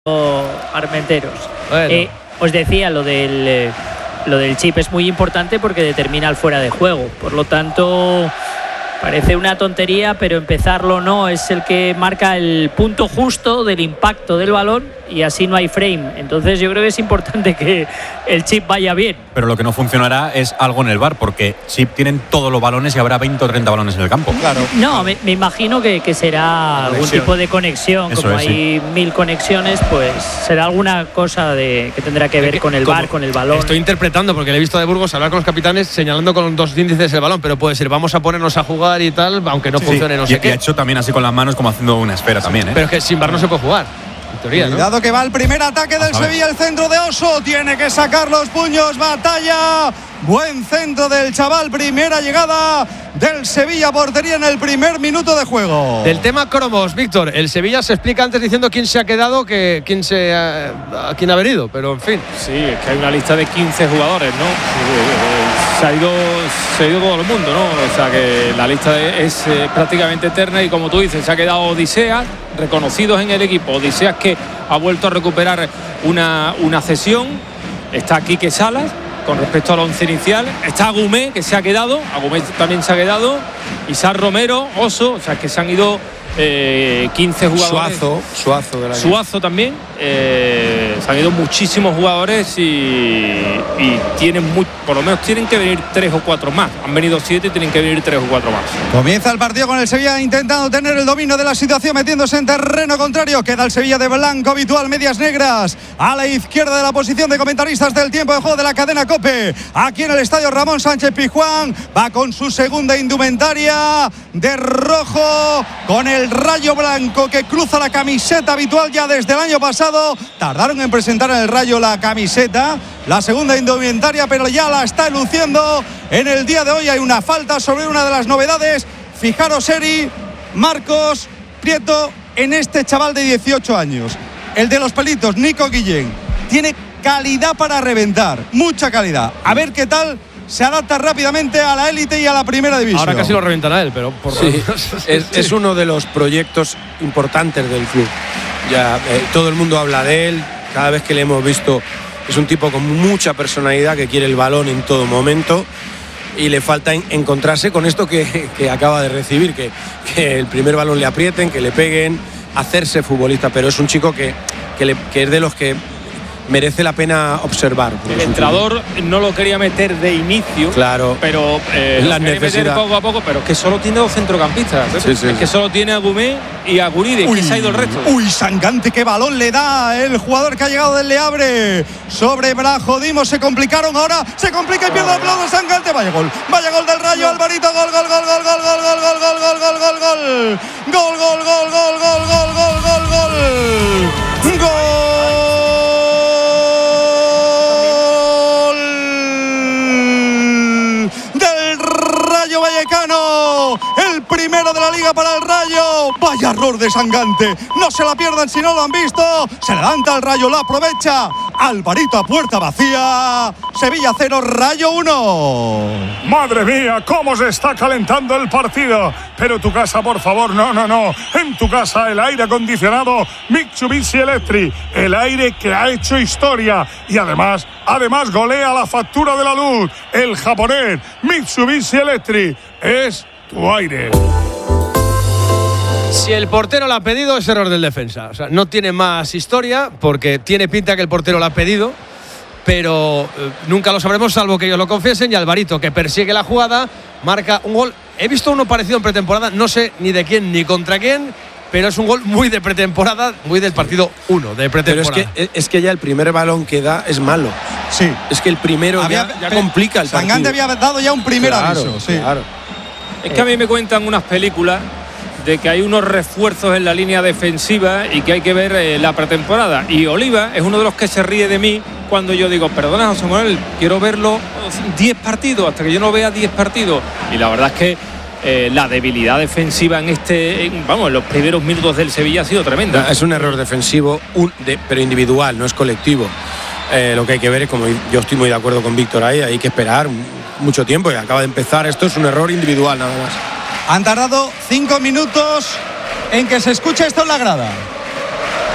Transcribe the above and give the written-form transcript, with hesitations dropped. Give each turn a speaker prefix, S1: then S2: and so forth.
S1: Armenteros.
S2: Bueno.
S1: Os decía, lo del chip es muy importante porque determina el fuera de juego. Por lo tanto, parece una tontería, pero empezarlo no es el que marca el punto justo del impacto del balón y así no hay frame. Entonces yo creo que es importante que el chip vaya bien.
S3: Pero lo que no funcionará es algo en el VAR, porque chip tienen todos los balones y habrá 20 o 30 balones en el campo.
S4: Claro.
S1: No, me imagino que será algún tipo de conexión.
S3: Eso
S1: como
S3: es,
S1: hay 1000 conexiones, pues será alguna cosa que tendrá que ver con el VAR, con el balón.
S2: Estoy interpretando, porque le he visto a De Burgos hablar con los capitanes señalando con dos índices el balón, pero puede ser, vamos a ponernos a jugar y tal, aunque no funcione, no sé qué.
S3: Y ha hecho también así con las manos, como haciendo una esfera también, ¿eh?
S2: Pero es que sin VAR no se puede jugar. Teoría, ¿no?
S4: Cuidado que va el primer ataque del Sevilla, el centro de Oso, tiene que sacar los puños, batalla, buen centro del chaval, primera llegada del Sevilla, portería en el primer minuto de juego.
S2: Del tema cromos, Víctor, el Sevilla se explica antes diciendo quién se ha quedado que quién ha venido, pero en fin.
S5: Sí, es que hay una lista de 15 jugadores, ¿no? Se ha ido todo el mundo, ¿no? O sea que la lista es prácticamente eterna y como tú dices, se ha quedado Odiseas, reconocidos en el equipo. Odiseas que ha vuelto a recuperar una cesión. Está Quique Salas con respecto al 11 inicial. Está Agumé, que se ha quedado. Agumé también se ha quedado. Isaac Romero, Oso, o sea que se han ido 15 jugadores. Suazo también. Se han ido muchísimos jugadores y tienen por lo menos tienen que venir 3 o 4 más. Han venido 7 y tienen que venir 3 o 4 más.
S4: Comienza el partido con el Sevilla intentando tener el dominio de la situación, metiéndose en terreno contrario. Queda el Sevilla de blanco habitual, medias negras, a la izquierda de la posición de comentaristas del tiempo de juego de la cadena COPE. Aquí en el estadio Ramón Sánchez Pizjuán, va con su segunda indumentaria de rojo, con el rayo blanco que cruza la camiseta habitual ya desde el año pasado. Tardaron en presentar en el Rayo la camiseta, la segunda indumentaria, pero ya la está luciendo en el día de hoy. Hay una falta sobre una de las novedades. Fijaros, Eri, Marcos, Prieto, en este chaval de 18 años, el de los pelitos, Nico Guillén. Tiene calidad para reventar, mucha calidad. A ver qué tal se adapta rápidamente a la élite y a la primera división.
S2: Ahora casi lo reventan a él, pero por
S6: sí, es uno de los proyectos importantes del club. Ya todo el mundo habla de él, cada vez que le hemos visto es un tipo con mucha personalidad que quiere el balón en todo momento y le falta encontrarse con esto que acaba de recibir, que el primer balón le aprieten, que le peguen, hacerse futbolista, pero es un chico que es de los que merece la pena observar.
S5: El entrenador no lo quería meter de inicio,
S6: claro,
S5: pero
S6: la
S5: lo quería meter poco a poco, pero es que solo tiene 2 centrocampistas.
S6: Sí,
S5: es que solo tiene a Gumé y a Guridi, que se ha ido el resto.
S4: Uy, Sangante, qué balón le da el jugador que ha llegado del Le Havre sobre Brajodimo. Se complicaron ahora, se complica y pierde el balón de Sangante. Vaya gol del Rayo, Alvarito, gol. Vallecano, el primero de la liga para el Rayo. Vaya error de Sangante, no se la pierdan si no lo han visto. Se levanta el Rayo, lo aprovecha. Alvarito a puerta vacía. Sevilla 0, Rayo 1.
S7: Madre mía, cómo se está calentando el partido. Pero tu casa, por favor, no. En tu casa el aire acondicionado Mitsubishi Electric, el aire que ha hecho historia y además golea la factura de la luz. El japonés Mitsubishi Electric es tu aire.
S2: Si el portero lo ha pedido, es error del defensa. O sea, no tiene más historia porque tiene pinta que el portero lo ha pedido, pero nunca lo sabremos salvo que ellos lo confiesen. Y Alvarito, que persigue la jugada, marca un gol. He visto uno parecido en pretemporada, no sé ni de quién ni contra quién, pero es un gol muy de pretemporada, muy del partido 1 de pretemporada.
S6: Pero es que ya el primer balón que da es malo.
S4: Sí.
S6: Es que el primero ya complica el partido.
S4: Sangante había dado ya un primer aviso. Sí.
S6: Claro.
S5: Es que a mí me cuentan unas películas de que hay unos refuerzos en la línea defensiva y que hay que ver la pretemporada. Y Oliva es uno de los que se ríe de mí cuando yo digo, perdona, José Manuel, quiero verlo 10 partidos, hasta que yo no vea 10 partidos. Y la verdad es que la debilidad defensiva en los primeros minutos del Sevilla ha sido tremenda.
S6: Es un error defensivo, pero individual, no es colectivo. Lo que hay que ver es, como yo estoy muy de acuerdo con Víctor ahí, hay que esperar mucho tiempo y acaba de empezar. Esto es un error individual nada más.
S4: Han tardado 5 minutos en que se escuche esto en la grada.